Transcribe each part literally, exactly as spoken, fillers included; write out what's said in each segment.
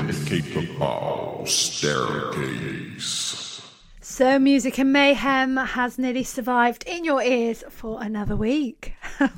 Incapable Staircase. So Music and Mayhem has nearly survived in your ears for another week.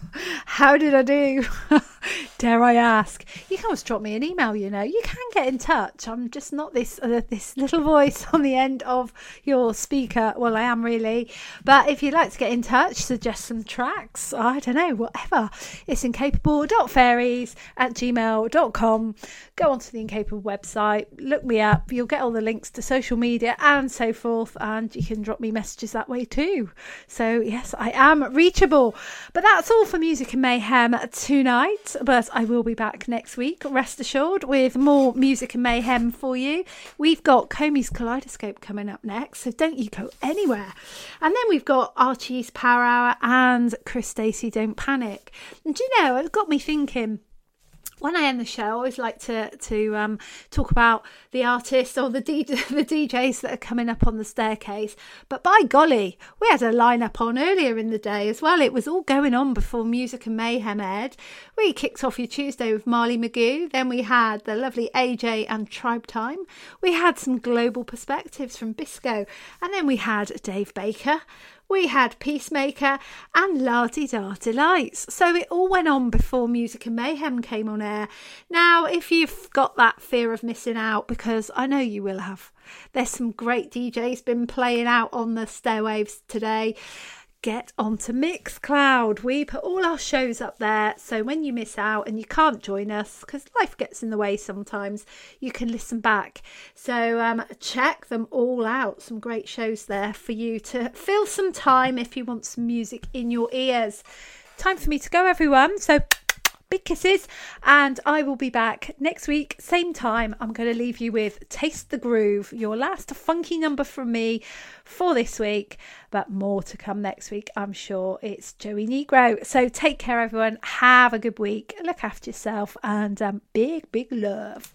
How did I do? Dare I ask? You can always drop me an email, you know. You can get in touch. I'm just not this uh, this little voice on the end of your speaker. Well, I am really. But if you'd like to get in touch, suggest some tracks, I don't know, whatever. It's incapable dot fairies at gmail dot com. Go onto the Incapable website, look me up. You'll get all the links to social media and so forth. And you can drop me messages that way too. So yes, I am reachable. But that's all for Music and Mayhem tonight. But I will be back next week, rest assured, with more Music and Mayhem for you. We've got Comey's Kaleidoscope coming up next, so don't you go anywhere. And then we've got Archie's Power Hour and Chris Stacey Don't Panic. And do you know, it got me thinking. When I end the show, I always like to to um, talk about the artists or the D- the D Js that are coming up on the staircase. But by golly, we had a lineup on earlier in the day as well. It was all going on before Music and Mayhem aired. We kicked off your Tuesday with Marley Magoo. Then we had the lovely A J and Tribe Time. We had some global perspectives from Bisco. And then we had Dave Baker. We had Peacemaker and La Di Da Delights. So it all went on before Music and Mayhem came on air. Now, if you've got that fear of missing out, because I know you will have, there's some great D Js been playing out on the stairwaves today. Get onto Mixcloud. We put all our shows up there, so when you miss out and you can't join us because life gets in the way sometimes, you can listen back. So um, check them all out. Some great shows there for you to fill some time if you want some music in your ears. Time for me to go, everyone. So big kisses, and I will be back next week, same time. I'm going to leave you with Taste the Groove, your last funky number from me for this week, but more to come next week, I'm sure. It's Joey Negro. So take care, everyone. Have a good week. Look after yourself, and um, big, big love.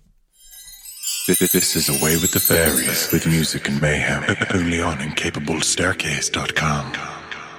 This is Away with the Fairies with Music and Mayhem, only on incapable staircase dot com.